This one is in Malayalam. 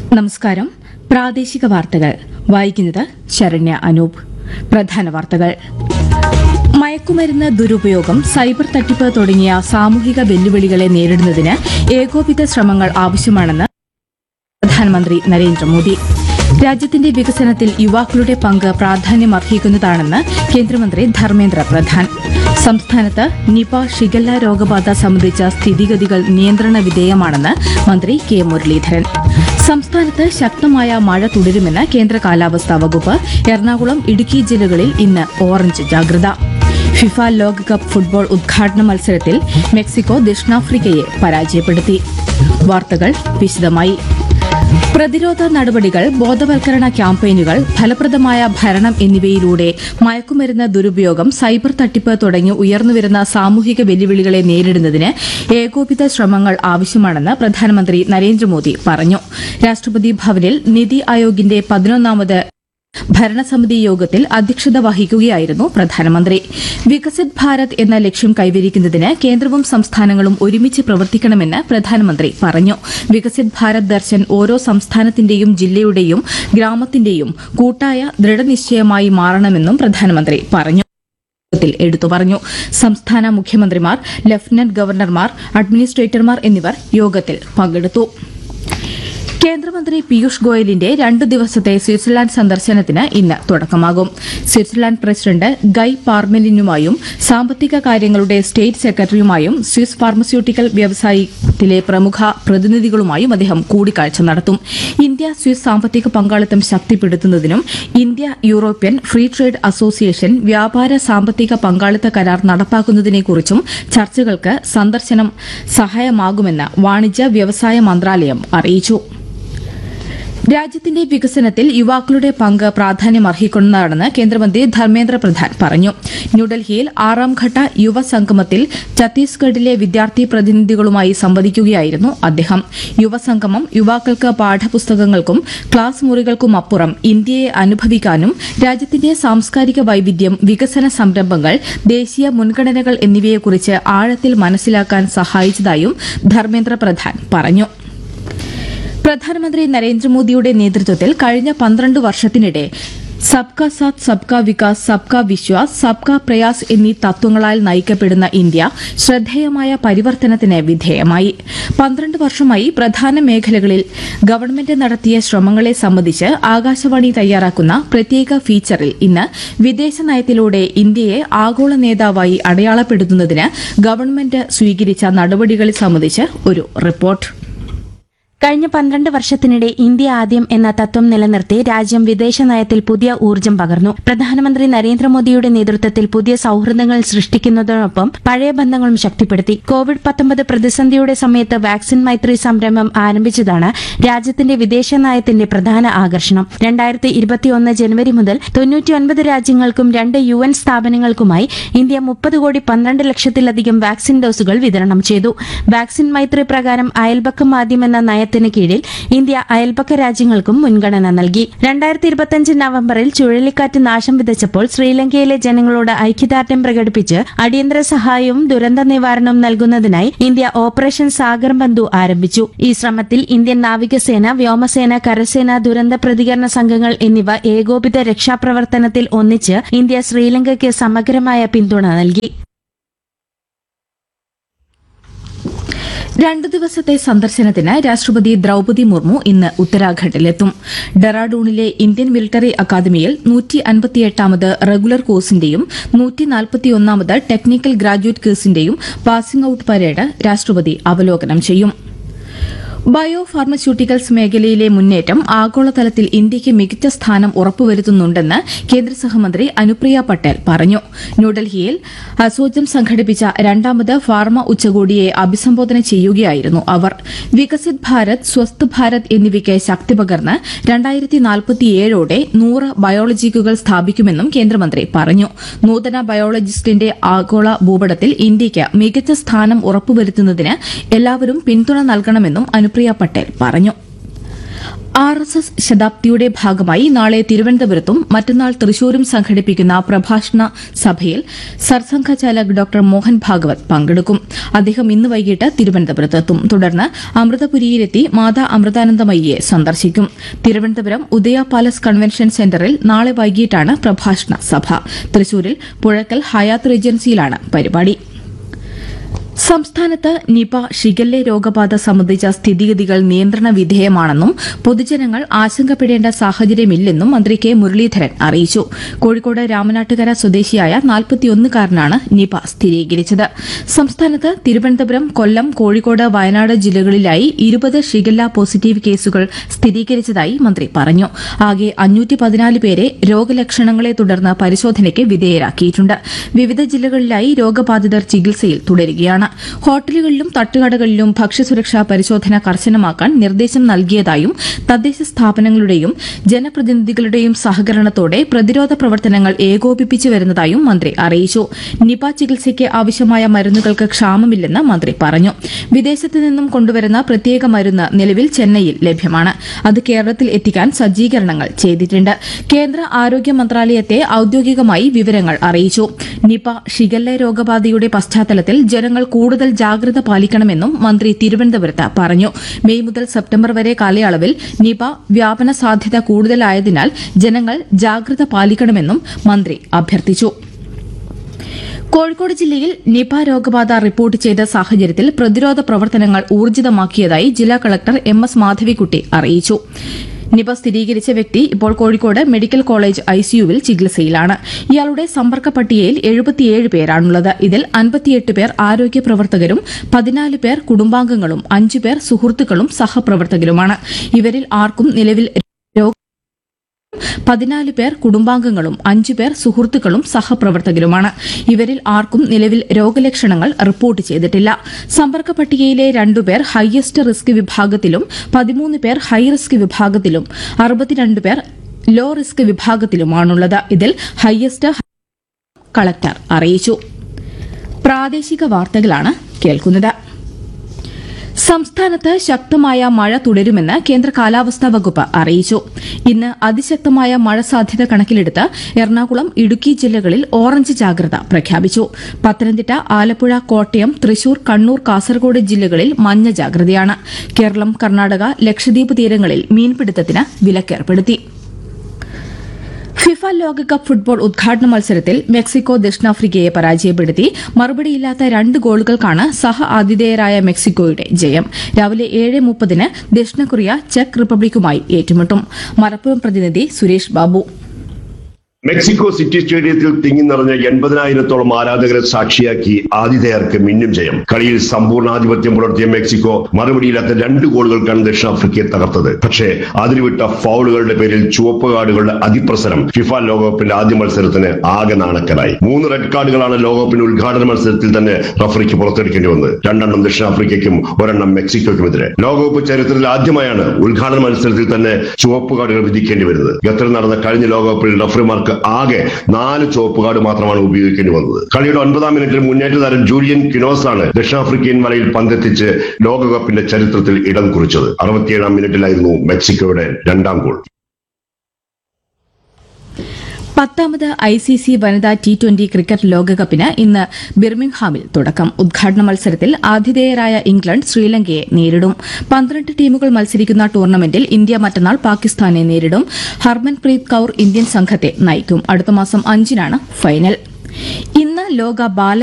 നമസ്കാരം. പ്രാദേശിക വാർത്തകൾ വായിക്കുന്നത് ശരണ്യ അനൂപ്. പ്രധാന വാർത്തകൾ. മയക്കുമരുന്ന് ദുരുപയോഗം, സൈബർ തട്ടിപ്പ് തുടങ്ങിയ സാമൂഹിക വെല്ലുവിളികളെ നേരിടുന്നതിന് ഏകോപിത ശ്രമങ്ങൾ ആവശ്യമാണെന്ന് പ്രധാനമന്ത്രി നരേന്ദ്രമോദി. രാജ്യത്തിന്റെ വികസനത്തിൽ യുവാക്കളുടെ പങ്ക് പ്രാധാന്യമർഹിക്കുന്നതാണെന്ന് കേന്ദ്രമന്ത്രി ധർമ്മേന്ദ്ര പ്രധാൻ. സംസ്ഥാനത്ത് നിപ, ഷിഗല്ല രോഗബാധ സംബന്ധിച്ച സ്ഥിതിഗതികൾ നിയന്ത്രണ വിധേയമാണെന്ന് മന്ത്രി കെ മുരളീധരൻ. സംസ്ഥാനത്ത് ശക്തമായ മഴ തുടരുമെന്ന് കേന്ദ്ര കാലാവസ്ഥാ വകുപ്പ്. എറണാകുളം, ഇടുക്കി ജില്ലകളിൽ ഇന്ന് ഓറഞ്ച് ജാഗ്രത. ഫിഫ ലോകകപ്പ് ഫുട്ബോൾ ഉദ്ഘാടന മത്സരത്തിൽ മെക്സിക്കോ ദക്ഷിണാഫ്രിക്കയെ പരാജയപ്പെടുത്തി. വാർത്തകൾ വിശദമായി. പ്രതിരോധ നടപടികൾ, ബോധവൽക്കരണ ക്യാമ്പയിനുകൾ, ഫലപ്രദമായ ഭരണം എന്നിവയിലൂടെ മയക്കുമരുന്ന് ദുരുപയോഗം, സൈബർ തട്ടിപ്പ് തുടങ്ങി ഉയർന്നുവരുന്ന സാമൂഹിക വെല്ലുവിളികളെ നേരിടുന്നതിന് ഏകോപിത ശ്രമങ്ങൾ ആവശ്യമാണെന്ന് പ്രധാനമന്ത്രി നരേന്ദ്രമോദി പറഞ്ഞു. രാഷ്ട്രപതി ഭവനിൽ നിതി ആയോഗിന്റെ 11ാമത് ഭരണസമിതി യോഗത്തിൽ അധ്യക്ഷത വഹിക്കുകയായിരുന്നു പ്രധാനമന്ത്രി. വികസിത് ഭാരത് എന്ന ലക്ഷ്യം കൈവരിക്കുന്നതിന് കേന്ദ്രവും സംസ്ഥാനങ്ങളും ഒരുമിച്ച് പ്രവർത്തിക്കണമെന്ന് പ്രധാനമന്ത്രി പറഞ്ഞു. വികസിത് ഭാരത് ദർശൻ ഓരോ സംസ്ഥാനത്തിന്റെയും ജില്ലയുടെയും ഗ്രാമത്തിന്റെയും കൂട്ടായ ദൃഢനിശ്ചയമായി മാറണമെന്നും പ്രധാനമന്ത്രി പറഞ്ഞു. എടുത്തു പറഞ്ഞു. സംസ്ഥാന മുഖ്യമന്ത്രിമാർ, ലഫ്റ്റനന്റ് ഗവർണർമാർ, അഡ്മിനിസ്ട്രേറ്റർമാർ എന്നിവർ യോഗത്തിൽ പങ്കെടുത്തു. കേന്ദ്രമന്ത്രി പീയൂഷ് ഗോയലിന്റെ 2 ദിവസത്തെ സ്വിറ്റ്സർലാൻഡ് സന്ദർശനത്തിന് ഇന്ന് തുടക്കമാകും. സ്വിറ്റ്സർലാൻഡ് പ്രസിഡന്റ് ഗൈ പാർമെലിനുമായും സാമ്പത്തിക കാര്യങ്ങളുടെ സ്റ്റേറ്റ് സെക്രട്ടറിയുമായും സ്വിസ് ഫാർമസ്യൂട്ടിക്കൽ വ്യവസായത്തിലെ പ്രമുഖ പ്രതിനിധികളുമായും അദ്ദേഹം കൂടിക്കാഴ്ച നടത്തും. ഇന്ത്യ സ്വിസ് സാമ്പത്തിക പങ്കാളിത്തം ശക്തിപ്പെടുത്തുന്നതിനും India European free trade association വ്യാപാര സാമ്പത്തിക പങ്കാളിത്ത കരാർ നടപ്പാക്കുന്നതിനെക്കുറിച്ചും ചർച്ചകൾക്ക് സന്ദർശനം സഹായമാകുമെന്ന് വാണിജ്യ വ്യവസായ മന്ത്രാലയം അറിയിച്ചു. രാജ്യത്തിന്റെ വികസനത്തിൽ യുവാക്കളുടെ പങ്ക് പ്രാധാന്യമർഹിക്കുന്നതാണെന്ന് കേന്ദ്രമന്ത്രി ധർമ്മേന്ദ്ര പ്രധാൻ പറഞ്ഞു. ന്യൂഡൽഹിയിൽ 6ാംഘട്ട യുവസംഗമത്തിൽ ഛത്തീസ്ഗഡിലെ വിദ്യാർത്ഥി പ്രതിനിധികളുമായി സംവദിക്കുകയായിരുന്നു അദ്ദേഹം. യുവസംഗമം യുവാക്കൾക്ക് പാഠപുസ്തകങ്ങൾക്കും ക്ലാസ് മുറികൾക്കുമപ്പുറം ഇന്ത്യയെ അനുഭവിക്കാനും രാജ്യത്തിന്റെ സാംസ്കാരിക വൈവിധ്യം, വികസന സംരംഭങ്ങൾ, ദേശീയ മുൻഗണനകൾ എന്നിവയെക്കുറിച്ച് ആഴത്തിൽ മനസ്സിലാക്കാൻ സഹായിച്ചതായും ധർമ്മേന്ദ്ര പ്രധാൻ പറഞ്ഞു. പ്രധാനമന്ത്രി നരേന്ദ്രമോദിയുടെ നേതൃത്വത്തിൽ കഴിഞ്ഞ 12 വർഷത്തിനിടെ സബ്കാ സാത്ത്, സബ്കാ വികാസ്, സബ്കാ വിശ്വാസ്, സബ്കാ പ്രയാസ് എന്നീ തത്വങ്ങളാൽ നയിക്കപ്പെടുന്ന ഇന്ത്യ ശ്രദ്ധേയമായ പരിവർത്തനത്തിന് വിധേയമായി. 12 വർഷമായി പ്രധാന മേഖലകളിൽ ഗവൺമെന്റ് നടത്തിയ ശ്രമങ്ങളെ സംബന്ധിച്ച് ആകാശവാണി തയ്യാറാക്കുന്ന പ്രത്യേക ഫീച്ചറിൽ ഇന്ന് വിദേശ നയത്തിലൂടെ ഇന്ത്യയെ ആഗോള നേതാവായി അടയാളപ്പെടുത്തുന്നതിന് ഗവൺമെന്റ് സ്വീകരിച്ച നടപടികളെ സംബന്ധിച്ച് ഒരു റിപ്പോർട്ട്. കഴിഞ്ഞ 12 വർഷത്തിനിടെ ഇന്ത്യ ആദ്യം എന്ന തത്വം നിലനിർത്തി രാജ്യം വിദേശ നയത്തിൽ പുതിയ ഊർജ്ജം പകർന്നു. പ്രധാനമന്ത്രി നരേന്ദ്രമോദിയുടെ നേതൃത്വത്തിൽ പുതിയ സൌഹൃദങ്ങൾ സൃഷ്ടിക്കുന്നതോടൊപ്പം പഴയ ബന്ധങ്ങളും ശക്തിപ്പെടുത്തി. കോവിഡ്-19 പ്രതിസന്ധിയുടെ സമയത്ത് വാക്സിൻ മൈത്രി സംരംഭം ആരംഭിച്ചതാണ് രാജ്യത്തിന്റെ വിദേശ നയത്തിന്റെ പ്രധാന ആകർഷണം. 2021 ജനുവരി മുതൽ 99 രാജ്യങ്ങൾക്കും 2 UN സ്ഥാപനങ്ങൾക്കുമായി ഇന്ത്യ 30 കോടി 12 ലക്ഷത്തിലധികം വാക്സിൻ ഡോസുകൾ വിതരണം ചെയ്തു. വാക്സിൻ മൈത്രി പ്രകാരം അയൽപക്കം ആദ്യം എന്ന നയത്തിന് കീഴിൽ ഇന്ത്യ അയൽപക്ക രാജ്യങ്ങൾക്കും മുൻഗണന നൽകി. 2025 നവംബറിൽ ചുഴലിക്കാറ്റ് നാശം വിതച്ചപ്പോൾ ശ്രീലങ്കയിലെ ജനങ്ങളോട് ഐക്യദാർഢ്യം പ്രകടിപ്പിച്ച് അടിയന്തര സഹായവും ദുരന്ത നിവാരണവും നൽകുന്നതിനായി ഇന്ത്യ ഓപ്പറേഷൻ സാഗർ ബന്ധു ആരംഭിച്ചു. ഈ ശ്രമത്തിൽ ഇന്ത്യൻ നാവികസേന, വ്യോമസേന, കരസേന, ദുരന്ത പ്രതികരണ സംഘങ്ങൾ എന്നിവ ഏകോപിത രക്ഷാപ്രവർത്തനത്തിൽ ഒന്നിച്ച് ഇന്ത്യ ശ്രീലങ്കയ്ക്ക് സമഗ്രമായ പിന്തുണ നൽകി. 2 ദിവസത്തെ സന്ദർശനത്തിന് രാഷ്ട്രപതി ദ്രൌപദി മുർമു ഇന്ന് ഉത്തരാഖണ്ഡിലെത്തും. ഡെറാഡൂണിലെ ഇന്ത്യൻ മിലിറ്ററി അക്കാദമിയിൽ 158ാമത് regular കോഴ്സിന്റെയും 141ാമത് technical graduate കോഴ്സിന്റെയും passing out parade രാഷ്ട്രപതി അവലോകനം ചെയ്യും. ബയോ ഫാർമസ്യൂട്ടിക്കൽസ് മേഖലയിലെ മുന്നേറ്റം ആഗോളതലത്തിൽ ഇന്ത്യയ്ക്ക് മികച്ച സ്ഥാനം ഉറപ്പുവരുത്തുന്നുണ്ടെന്ന് കേന്ദ്ര സഹമന്ത്രി അനുപ്രിയ പട്ടേൽ പറഞ്ഞു. ന്യൂഡൽഹിയിൽ അസോചം സംഘടിപ്പിച്ച 2ാമത് ഫാർമ ഉച്ചകോടിയെ അഭിസംബോധന ചെയ്യുകയായിരുന്നു അവർ. വികസിത് ഭാരത്, സ്വസ്ഥ് ഭാരത് എന്നിവയ്ക്ക് ശക്തി പകർന്ന് 2047ഓടെ 100 ബയോളജിക്കുകൾ സ്ഥാപിക്കുമെന്നും കേന്ദ്രമന്ത്രി പറഞ്ഞു. നൂതന ബയോളജിസ്റ്റിന്റെ ആഗോള ഭൂപടത്തിൽ ഇന്ത്യയ്ക്ക് മികച്ച സ്ഥാനം ഉറപ്പുവരുത്തുന്നതിന് എല്ലാവരും പിന്തുണ നൽകണമെന്നും അനുപ്രിയ പട്ടേൽ പറഞ്ഞു. RSS ശതാബ്ദിയുടെ ഭാഗമായി നാളെ തിരുവനന്തപുരത്തും മറ്റന്നാൾ തൃശൂരും സംഘടിപ്പിക്കുന്ന പ്രഭാഷണ സഭയിൽ സർസംഘചാലക് ഡോക്ടർ മോഹൻ ഭാഗവത് പങ്കെടുക്കും. അദ്ദേഹം ഇന്ന് വൈകിട്ട് തിരുവനന്തപുരത്തെത്തും. തുടർന്ന് അമൃതപുരിയിലെത്തി മാതാ അമൃതാനന്ദമയിയെ സന്ദർശിക്കും. തിരുവനന്തപുരം ഉദയ പാലസ് കൺവെൻഷൻ സെന്ററിൽ നാളെ വൈകിട്ടാണ് പ്രഭാഷണ സഭ. തൃശൂരിൽ പുഴക്കൽ ഹയാത്ത് റീജൻസിയിലാണ് പരിപാടി. സംസ്ഥാനത്ത് നിപ ഷിഗല്ല രോഗബാധ സംബന്ധിച്ച സ്ഥിതിഗതികൾ നിയന്ത്രണ വിധേയമാണെന്നും പൊതുജനങ്ങൾ ആശങ്കപ്പെടേണ്ട സാഹചര്യമില്ലെന്നും മന്ത്രി കെ മുരളീധരൻ അറിയിച്ചു. കോഴിക്കോട് രാമനാട്ടുകര സ്വദേശിയായ 41-കാരനാണ് നിപ സ്ഥിരീകരിച്ചത്. സംസ്ഥാനത്ത് തിരുവനന്തപുരം, കൊല്ലം, കോഴിക്കോട്, വയനാട് ജില്ലകളിലായി 20 ഷിഗല്ല പോസിറ്റീവ് കേസുകൾ സ്ഥിരീകരിച്ചതായി മന്ത്രി പറഞ്ഞു. ആകെ 514 പേരെ രോഗലക്ഷണങ്ങളെ തുടർന്ന് പരിശോധനയ്ക്ക് വിധേയരാക്കിയിട്ടുണ്ട്. വിവിധ ജില്ലകളിലായി രോഗബാധിതർ ചികിത്സയിൽ തുടരുകയാണ്. ഹോട്ടലുകളിലും തട്ടുകടകളിലും ഭക്ഷ്യസുരക്ഷാ പരിശോധന കർശനമാക്കാൻ നിർദ്ദേശം നൽകിയതായും തദ്ദേശ സ്ഥാപനങ്ങളുടെയും ജനപ്രതിനിധികളുടെയും സഹകരണത്തോടെ പ്രതിരോധ പ്രവർത്തനങ്ങൾ ഏകോപിപ്പിച്ചു വരുന്നതായും മന്ത്രി അറിയിച്ചു. നിപ ചികിത്സയ്ക്ക് ആവശ്യമായ മരുന്നുകൾക്ക് ക്ഷാമമില്ലെന്ന് മന്ത്രി പറഞ്ഞു. വിദേശത്ത് നിന്നും കൊണ്ടുവരുന്ന പ്രത്യേക മരുന്ന് നിലവിൽ ചെന്നൈയിൽ ലഭ്യമാണ്. അത് കേരളത്തിൽ എത്തിക്കാൻ സജ്ജീകരണങ്ങൾ ചെയ്തിട്ടുണ്ട്. കേന്ദ്ര ആരോഗ്യ മന്ത്രാലയത്തെ ഔദ്യോഗികമായി വിവരങ്ങൾ അറിയിച്ചു. നിപ ഷിഗല്ല രോഗബാധയുടെ പശ്ചാത്തലത്തിൽ ജനങ്ങൾ കൂടുതൽ ജാഗ്രത പാലിക്കണമെന്നും മന്ത്രി തിരുവനന്തപുരത്ത് പറഞ്ഞു. മെയ് മുതൽ സെപ്റ്റംബർ വരെ കാലയളവിൽ നിപ വ്യാപന സാധ്യത കൂടുതലായതിനാൽ ജനങ്ങൾ ജാഗ്രത പാലിക്കണമെന്നും മന്ത്രി അഭ്യർത്ഥിച്ചു. കോഴിക്കോട് ജില്ലയിൽ നിപ രോഗബാധ റിപ്പോർട്ട് ചെയ്ത സാഹചര്യത്തിൽ പ്രതിരോധ പ്രവർത്തനങ്ങൾ ഊർജിതമാക്കിയതായി ജില്ലാ കളക്ടർ MS മാധവിക്കുട്ടി അറിയിച്ചു. നിപ സ്ഥിരീകരിച്ച വ്യക്തി ഇപ്പോൾ കോഴിക്കോട് മെഡിക്കൽ കോളേജ് ICUവിൽ ചികിത്സയിലാണ്. ഇയാളുടെ സമ്പർക്ക പട്ടികയിൽ 77 പേരാണുള്ളത്. ഇതിൽ 58 പേർ ആരോഗ്യ പ്രവർത്തകരും 14 പേർ കുടുംബാംഗങ്ങളും 5 പേർ സുഹൃത്തുക്കളും സഹപ്രവർത്തകരുമാണ്. ഇവരിൽ ആർക്കും നിലവിൽ 14 പേർ കുടുംബാംഗങ്ങളും 5 പേർ സുഹൃത്തുക്കളും സഹപ്രവർത്തകരുമാണ്. ഇവരിൽ ആർക്കും നിലവിൽ രോഗലക്ഷണങ്ങൾ റിപ്പോർട്ട് ചെയ്തിട്ടില്ല. സമ്പർക്ക പട്ടികയിലെ 2 പേർ ഹൈയസ്റ്റ് റിസ്ക് വിഭാഗത്തിലും 13 പേർ ഹൈ റിസ്ക് വിഭാഗത്തിലും 62 പേർ ലോ റിസ്ക് വിഭാഗത്തിലുമാണുള്ളത്. ഇതിൽ ഹൈയസ്റ്റ് കളക്ടർ അറിയിച്ചു. പ്രാദേശിക വാർത്തകളാണ് കേൾക്കുന്നത്. സംസ്ഥാനത്ത് ശക്തമായ മഴ തുടരുമെന്ന് കേന്ദ്ര കാലാവസ്ഥാ വകുപ്പ് അറിയിച്ചു. ഇന്ന് അതിശക്തമായ മഴ സാധ്യത കണക്കിലെടുത്ത് എറണാകുളം, ഇടുക്കി ജില്ലകളിൽ ഓറഞ്ച് ജാഗ്രത പ്രഖ്യാപിച്ചു. പത്തനംതിട്ട, ആലപ്പുഴ, കോട്ടയം, തൃശൂർ, കണ്ണൂർ, കാസർഗോഡ് ജില്ലകളിൽ മഞ്ഞ ജാഗ്രതയാണ്. കേരളം, കർണാടക, ലക്ഷദ്വീപ് തീരങ്ങളിൽ മീൻപിടുത്തത്തിന് വിലക്കേർപ്പെടുത്തി. ഫിഫ ലോകകപ്പ് ഫുട്ബോൾ ഉദ്ഘാടന മത്സരത്തിൽ മെക്സിക്കോ ദക്ഷിണാഫ്രിക്കയെ പരാജയപ്പെടുത്തി. മറുപടിയില്ലാത്ത 2 ഗോളുകൾക്കാണ് സഹ ആതിഥേയരായ മെക്സിക്കോയുടെ ജയം. രാവിലെ 7:30 ദക്ഷിണ കൊറിയ ചെക്ക് റിപ്പബ്ലിക്കുമായി ഏറ്റുമുട്ടും. മലപ്പുറം പ്രതിനിധി സുരേഷ് ബാബു. മെക്സിക്കോ സിറ്റി സ്റ്റേഡിയത്തിൽ തിങ്ങി നിറഞ്ഞ 80,000-ഓളം ആരാധകരെ സാക്ഷിയാക്കി ആതിഥേയർക്ക് മിന്നും ജയം. കളിയിൽ സമ്പൂർണ്ണാധിപത്യം പുലർത്തിയ മെക്സിക്കോ മറുപടിയില്ലാത്ത 2 ഗോളുകൾക്കാണ് ദക്ഷിണാഫ്രിക്കയെ തകർത്തത്. പക്ഷേ അതിരുവിട്ട ഫൗളുകളുടെ പേരിൽ ചുവപ്പ് കാർഡുകളുടെ അതിപ്രസരം ഫിഫ ലോകകപ്പിന്റെ ആദ്യ മത്സരത്തിന് ആകെ നാണക്കലായി. 3 റെഡ് കാർഡുകളാണ് ലോകകപ്പിന്റെ ഉദ്ഘാടന മത്സരത്തിൽ തന്നെ റഫറിക്ക് പുറത്തെടുക്കേണ്ടി വന്നത്. 2 ദക്ഷിണാഫ്രിക്കയ്ക്കും 1 മെക്സിക്കോയ്ക്കുമെതിരെ. ലോകകപ്പ് ചരിത്രത്തിൽ ആദ്യമായാണ് ഉദ്ഘാടന മത്സരത്തിൽ തന്നെ ചുവപ്പ് കാർഡുകൾ വിധിക്കേണ്ടി വരുന്നത്. ഖത്തറിൽ നടന്ന കഴിഞ്ഞ ലോകകപ്പിൽ റഫറിമാർക്ക് ആകെ 4 ചുവപ്പ് കാർഡ് മാത്രമാണ് ഉപയോഗിക്കേണ്ടി വന്നത്. കളിയുടെ 9-ാം മിനിറ്റിൽ മുന്നേറ്റ താരം ജൂലിയൻ ക്വിനോസ് ആണ് ദക്ഷിണാഫ്രിക്കൻ വലയിൽ പന്തെത്തിച്ച് ലോകകപ്പിന്റെ ചരിത്രത്തിൽ ഇടം കുറിച്ചത്. 67-ാം മിനിറ്റിലായിരുന്നു മെക്സിക്കോയുടെ 2ാം ഗോൾ. 10ാമത് ICC വനിതാ T20 ക്രിക്കറ്റ് ലോകകപ്പിന് ഇന്ന് ബിർമിംഗ്ഹാമിൽ തുടക്കം. ഉദ്ഘാടന മത്സരത്തിൽ ആതിഥേയരായ ഇംഗ്ലണ്ട് ശ്രീലങ്കയെ നേരിടും. 12 ടീമുകൾ മത്സരിക്കുന്ന ടൂർണമെന്റിൽ ഇന്ത്യ മറ്റന്നാൾ പാകിസ്ഥാനെ നേരിടും. ഹർമൻപ്രീത് കൌർ ഇന്ത്യൻ സംഘത്തെ നയിക്കും. അടുത്ത മാസം 5-നാണ് ഫൈനൽ. ഇന്ന് ലോക ബാല